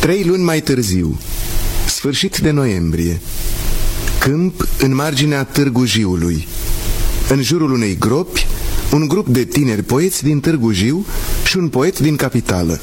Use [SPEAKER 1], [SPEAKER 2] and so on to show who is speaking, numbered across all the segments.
[SPEAKER 1] 3 luni mai târziu, sfârșit de noiembrie, câmp în marginea Târgu Jiului. În jurul unei gropi, un grup de tineri poeți din Târgu Jiu și un poet din capitală.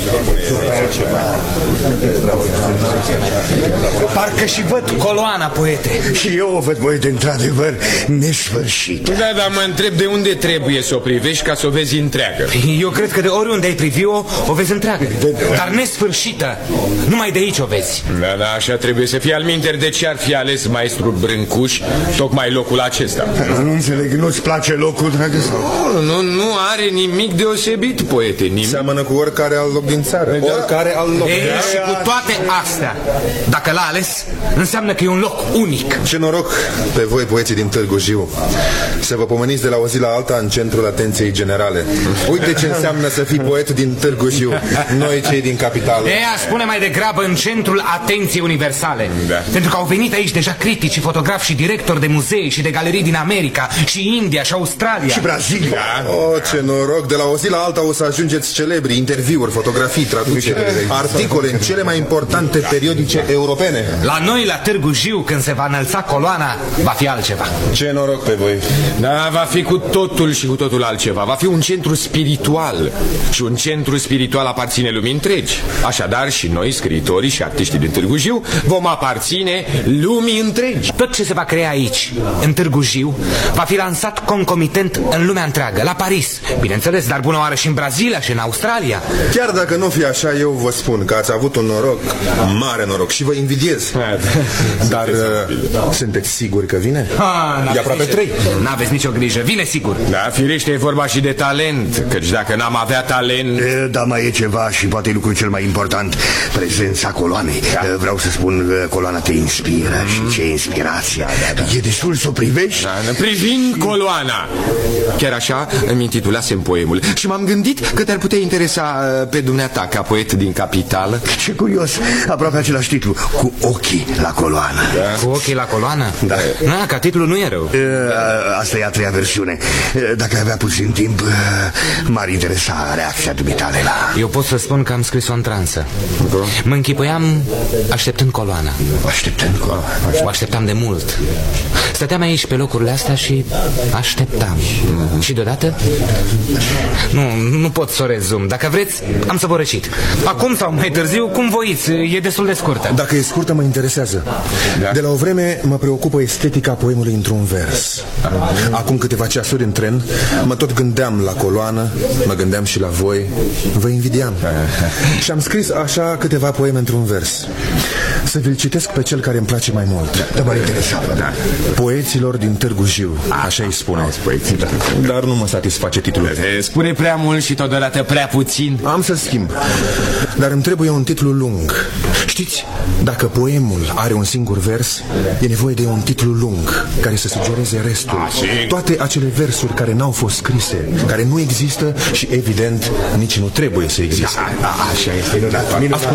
[SPEAKER 2] Parcă și văd coloana, poete.
[SPEAKER 3] Și eu o văd, poete, într-adevăr, nesfârșită.
[SPEAKER 4] Da, dar mă întreb de unde trebuie să o privești ca să o vezi întreagă.
[SPEAKER 2] Eu cred că de oriunde ai privi-o, o vezi întreagă. Dar nesfârșită. Numai de aici o vezi.
[SPEAKER 4] Da, așa trebuie să fie. Alminteri, de ce ar fi ales maestru Brâncuș tocmai locul acesta?
[SPEAKER 3] Nu înțeleg, nu-ți place locul, dragă?
[SPEAKER 4] Nu are nimic deosebit, poete, nimic.
[SPEAKER 5] Seamănă cu oricare alt loc din țară. Oricare alt loc.
[SPEAKER 2] Și cu toate astea, dacă l-a ales, înseamnă că e un loc unic.
[SPEAKER 5] Ce noroc pe voi, poeții din Târgu Jiu, să vă pomeniți de la o zi la alta în centrul atenției generale. Uite ce înseamnă să fii poet din Târgu Jiu, noi cei din capitală.
[SPEAKER 2] Spune mai degrabă în centrul atenției universale.
[SPEAKER 4] Da.
[SPEAKER 2] Pentru că au venit aici deja critici și fotografi și directori de muzee și de galerii din America și India și Australia
[SPEAKER 3] și Brazilia.
[SPEAKER 5] Ce noroc, de la o zi la alta o să ajungeți celebri, interviuri, fotografii, traduceri, articole în cele mai importante periodice europene.
[SPEAKER 2] La noi, la Târgu Jiu, când se va înălța coloana, va fi altceva.
[SPEAKER 5] Ce noroc pe voi.
[SPEAKER 4] Da, va fi cu totul și cu totul altceva. Va fi un centru spiritual. Și un centru spiritual aparține lumii întregi. Așadar și noi, scriitorii și artiștii din Târgu Jiu, vom aparține lumii întregi.
[SPEAKER 2] Tot ce se va crea aici, în Târgu Jiu, va fi lansat concomitent în lumea întreagă, la Paris, bineînțeles, dar bună oară și în Brazilia și în Australia.
[SPEAKER 5] Chiar dacă nu fi așa, eu vă spun că ați avut un noroc, mare noroc, și vă invidiez. Dar sunteți siguri că vine? E aproape 3.
[SPEAKER 2] N-aveți nicio grijă, vine sigur.
[SPEAKER 4] Da, firește, e vorba și de talent, căci dacă n-am avea talent...
[SPEAKER 3] Dar mai e ceva și poate lucrul cel mai important, prezența coloanei. Vreau să spun că coloana te inspiră și ce inspirație. E destul să o privești?
[SPEAKER 4] Privind coloana. Chiar așa îmi intitulasem poemul și m-am gândit că te-ar putea interesa pe dumneata ca poet din capitală.
[SPEAKER 3] Ce curios, aproape același titlu, Cu ochii la coloană.
[SPEAKER 2] Cu ochii la coloană?
[SPEAKER 3] Da.
[SPEAKER 2] Ca titlul nu e rău.
[SPEAKER 3] Asta e a 3-a versiune. Dacă ai avea puțin timp, m-ar interesa reacția dumitale la...
[SPEAKER 2] Eu pot să spun că am scris-o în transă. Mă închipuiam așteptând coloana.
[SPEAKER 3] Așteptând coloana.
[SPEAKER 2] O așteptam de mult. Stăteam aici pe locurile astea și așteptam. Și deodată nu pot să o rezum. Dacă vreți, am să vă recit. Acum sau mai târziu, cum voiți. E destul de scurtă.
[SPEAKER 5] Dacă e scurtă, mă interesează. De la o vreme mă preocupă estetica poemului într-un vers. Acum câteva ceasuri în tren mă tot gândeam la coloană, mă gândeam și la voi. Vă invidiam. Și am scris așa câteva poeme într-un vers. Să vi-l citesc pe cel care îmi place mai mult.
[SPEAKER 3] Da, mă interesa.
[SPEAKER 5] Poeților din Târgu Jiu. Așa îi spune. Dar nu mă satisface titlul.
[SPEAKER 4] Spune prea mult și totodată prea puțin.
[SPEAKER 5] Am să schimb. Dar îmi trebuie un titlu lung. Știți, dacă poemul are un singur vers, e nevoie de un titlu lung care să sugereze restul. Toate acele versuri care n-au fost scrise, care nu există și evident nici nu trebuie să existe.
[SPEAKER 3] Așa este.